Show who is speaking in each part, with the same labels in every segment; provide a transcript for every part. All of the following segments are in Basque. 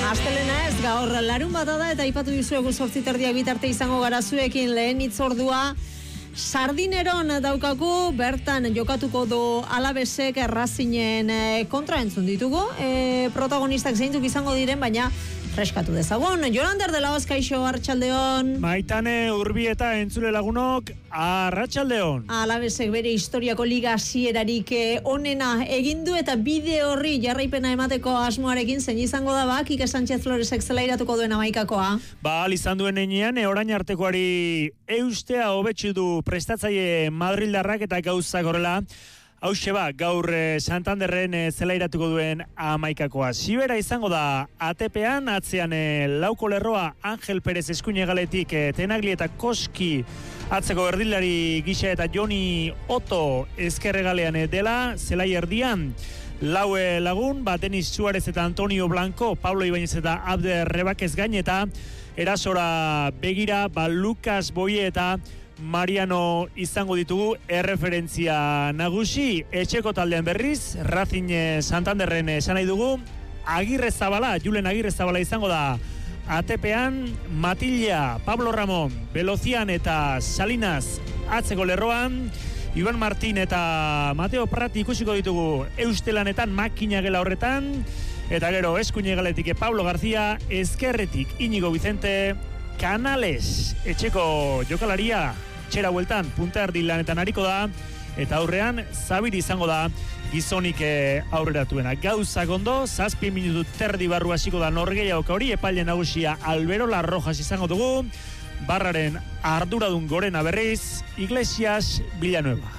Speaker 1: Astelena ez, gaur larun bata da eta aipatu dizuegu 8:30 bitarte izango gara zuekin lehen hitzordua. Sardineron daukagu, bertan jokatuko du Alavesek Racingen kontra entzun ditugu. Protagonistak zeintzuk izango diren, baina freskatu dezagun. Jolander de la Hoz, kaixo, arratsaldeon.
Speaker 2: Maitane Urbieta entzule lagunok, arratsaldeon.
Speaker 1: Alavesek bere historiako liga hasierarik onena egin du eta bide horri jarraipena emateko asmoarekin zein izango da Kike Sánchez Floresek zelairatuko duen amaikakoa.
Speaker 2: Izan duen enean, orain artekoari eustea hobetsu du prestatzaile madrildarrak eta gauzak horrela. Hauxe gaur Santanderren zelairatuko duen amaikakoa. Zibera izango da ATP-an, atzean lauko lerroa Angel Perez eskuinegaletik Tenagli eta Koski atzeko erdilari gisa eta Joni Otto ezkerregalean dela, zelai erdian. Lau lagun, Denis Suarez eta Antonio Blanco, Pablo Ibáñez eta Abder Rebakez gain eta erasora begira, Lucas Boye eta Mariano izango ditugu erreferentzia nagusi. Etxeko taldean berriz, Racing Santanderren esan nahi dugu, Julen Agirre Zabala izango da ATP-an, Matilla, Pablo Ramón, Velocian eta Salinas atzeko lerroan, Iban Martín eta Mateo Prati ikusiko ditugu eustelanetan, makina gela horretan, eta gero eskuinegaletik Pablo García, ezkerretik Íñigo Vicente, Canales, etxeko jokalaria, txera bueltan, punta erdi lanetan hariko da, eta aurrean, Zabiri izango da, gizonik aurreratuena. Gauzak ondo, 7 minutu terdi barru hasiko da norgeiaok hori, epaile nagusia Alberola Rojas izango dugu, barraren arduradun gorena berriz, Iglesias Villanueva.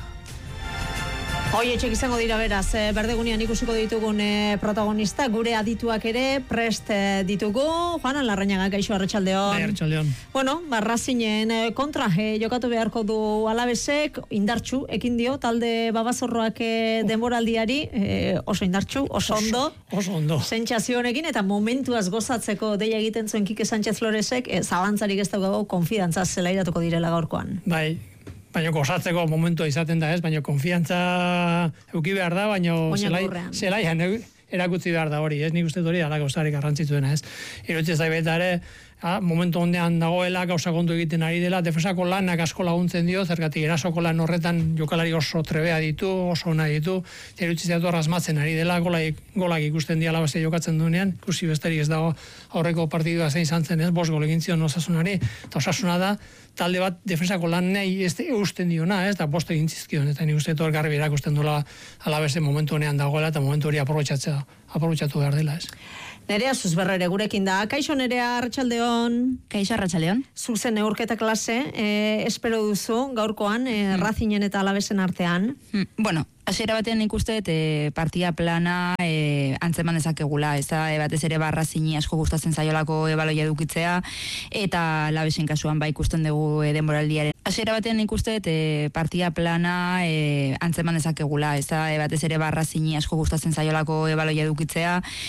Speaker 1: Etxek izango dira beraz, berdegunean ikusiko ditugun protagonista, gure adituak ere prest ditugu. Juanan Larrañaga, kaixo, arratsaldeon.
Speaker 3: Arratsaldeon.
Speaker 1: Racingen kontra jokatu beharko du Alavesek, indartsu, ekin dio, talde babazorroak denboraldiari, oso indartsu, oso ondo.
Speaker 3: Oso ondo.
Speaker 1: Sentsazio honekin eta momentuaz gozatzeko deia egiten zuen Kike Sánchez Floresek, zalantzarik ez daukago konfidantzaz zelairatuko direla gaurkoan.
Speaker 3: Bai. Baina gozatzeko momentua izaten da ez, baina konfiantza euki behar da, baina zelaian erakutzi behar da hori, ez? Nik uste hori ala gauzarik garrantzitsuena, ez? Iruditzen zait baita ere, momentu ondean dagoela, gauza kontu egiten ari dela, defensako lanak asko laguntzen dio, zergatik erasoko lan horretan jokalari oso trebea ditu, oso ona ditu, iruditzen zait asmatzen ari dela, golak ikusten diala beste jokatzen duenean, ikusi besterik ez dago aurreko partidua zein izan zen, ez? 5 gol egin zion Osasunari, eta Osasuna da talde bat defensako lan nahi eusten diona, ez? Eta 5 egin zizkion, eta nik uste hor garbi erakusten duela Alavesen momentu honean dagoela, eta momentu hori aprobetxatu behar dela, ez?
Speaker 1: Nerea Zuzberrere gurekin da. Kaixo Nerea, arratsaldeon.
Speaker 4: Kaixo, arratsaldeon.
Speaker 1: Zuzen neurketa klase, espero duzu gaurkoan Racingen eta Alavesen artean.
Speaker 4: Hasiera batean ikuste partia plana antzeman dezakegula, ez da batez ere Racing asko gustatzen zaiolako baloia edukitzea eta Alavesen kasuan ikusten dugu denboraldiaren. Hasiera batean ikuste partia plana antzeman dezakegula, ez da batez ere Racing asko gustatzen zaiolako baloia edukitzea